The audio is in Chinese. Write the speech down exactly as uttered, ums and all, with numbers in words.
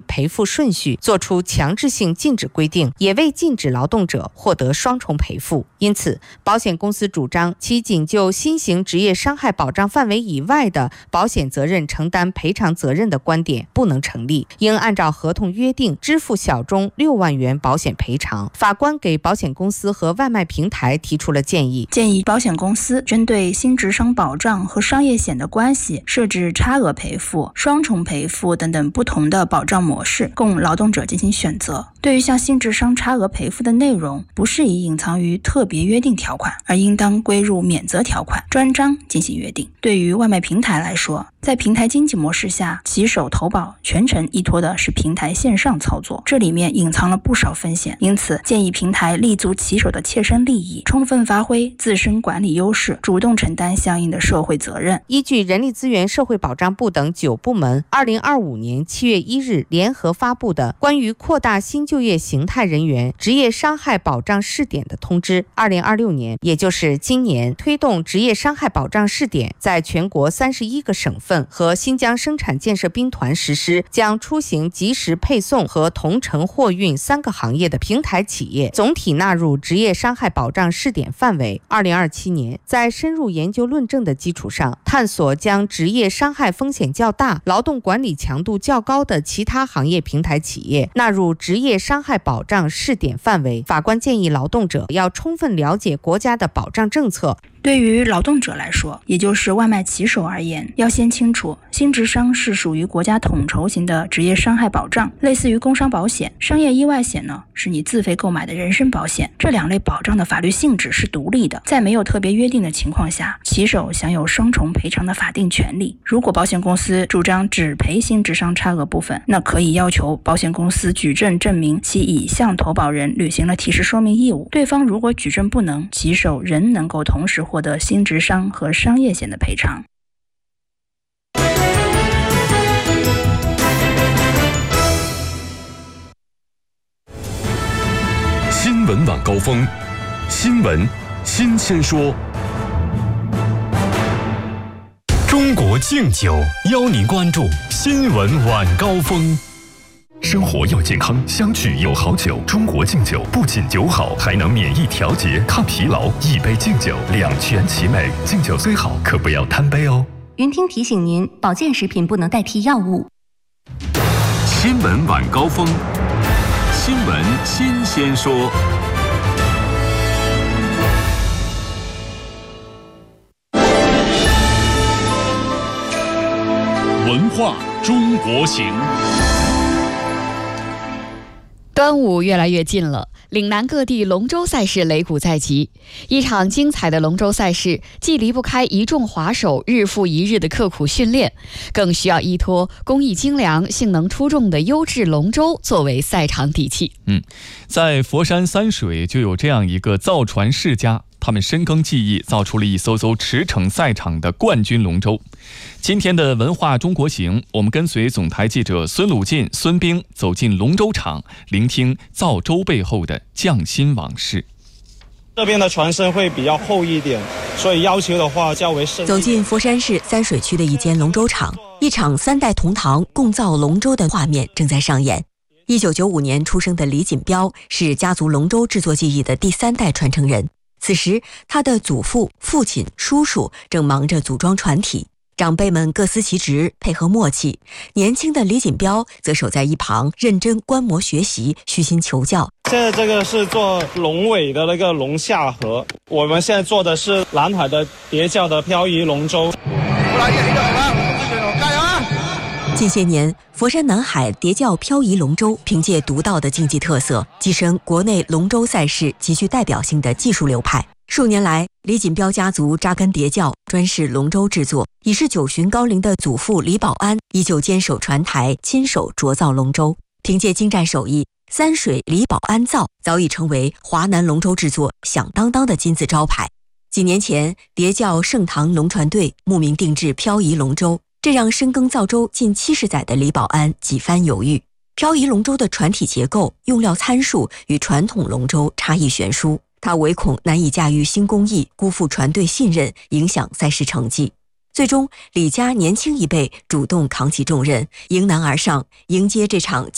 赔付顺序作出强制性禁止规定，也未禁止劳动者获得双重赔付。因此，保险公司主张其仅就新型职业伤害保障范围以外的保险责任承担赔偿责任的观点不能成立，应按照合同约定支付小中六万元保险赔偿。法官给保险公司和外卖平台提出了建议， 建议保险公司针对新职伤保障和商业险的关系设置差额赔付、双重赔付等等不同的保障模式，供劳动者进行选择。对于像新职伤差额赔付的内容，不适宜隐藏于特别约定条款，而应当归入免责条款，专章进行约定。对于外卖平台来说，在平台经济模式下，骑手投保全程依托的是平台线上操作，这里面隐藏了不少风险，因此建议平台立足骑手的切身利益，充分发挥自身管理优势，主动承担相应的社会责任。 依据人力资源社会保障部等九部门二零二五年七月一日联合发布的关于扩大新就业形态人员职业伤害保障试点的通知，二零二六年，也就是今年，推动职业伤害保障试点在全国三十一个省份和新疆生产建设兵团实施，将出行即时配送和同城货运三个行业的平台企业总体纳入职业伤害保障试点范围。二零二七年，在深入研究论证的基础上，探索将职业伤害风险较大、劳动管理强度较高的其他行业平台企业纳入职业伤害保障试点范围。法官建议劳动者要充分了解国家的保障政策。 对于劳动者来说，也就是外卖骑手而言，要先清楚新职伤是属于国家统筹型的职业伤害保障，类似于工伤保险。商业意外险呢，是你自费购买的人身保险，这两类保障的法律性质是独立的，在没有特别约定的情况下，骑手享有双重赔偿的法定权利。如果保险公司主张只赔新职伤差额部分，那可以要求保险公司举证证明其已向投保人履行了提示说明义务。对方如果举证不能，骑手仍能够同时获得新职伤和商业险的赔偿。 新闻晚高峰，新闻新鲜说。中国敬酒邀您关注新闻晚高峰。生活要健康，相聚有好酒。中国敬酒不仅酒好，还能免疫调节、抗疲劳。一杯敬酒，两全其美。敬酒虽好，可不要贪杯哦。 云听提醒您，保健食品不能代替药物。 新闻晚高峰，新闻新鲜说。 文化中国行。 端午越来越近了，岭南各地龙舟赛事擂鼓在即。一场精彩的龙舟赛事，既离不开一众滑手日复一日的刻苦训练，更需要依托工艺精良、性能出众的优质龙舟作为赛场底气。 嗯，在佛山三水就有这样一个造船世家，他们深耕技艺，造出了一艘艘驰骋赛场的冠军龙舟。今天的文化中国行，我们跟随总台记者孙鲁进、孙兵走进龙舟场，聆听造舟背后的匠心往事。 这边的船身会比较厚一点，所以要求的话较为深。 走进佛山市三水区的一间龙舟场，一场三代同堂共造龙舟的画面正在上演。一九九五年出生的李锦标是家族龙舟制作技艺的第三代传承人。此时，他的祖父、父亲、叔叔正忙着组装船体，长辈们各司其职，配合默契。年轻的李锦标则守在一旁，认真观摩学习，虚心求教。 现在这个是做龙尾的那个龙下颌，我们现在做的是南海的叠教的漂移龙舟。 近些年，佛山南海叠教漂移龙舟凭借独到的竞技特色，跻身国内龙舟赛事极具代表性的技术流派。数年来，李锦标家族扎根叠教，专事龙舟制作。已是九旬高龄的祖父李保安依旧坚守船台，亲手琢造龙舟。凭借精湛手艺，三水李保安造早已成为华南龙舟制作响当当的金字招牌。几年前，叠教盛唐龙船队慕名定制漂移龙舟，这让深耕造舟近七十载的李保安几番犹豫。漂移龙舟的船体结构、用料参数与传统龙舟差异悬殊，他唯恐难以驾驭新工艺，辜负船队信任，影响赛事成绩。最终，李家年轻一辈主动扛起重任，迎难而上，迎接这场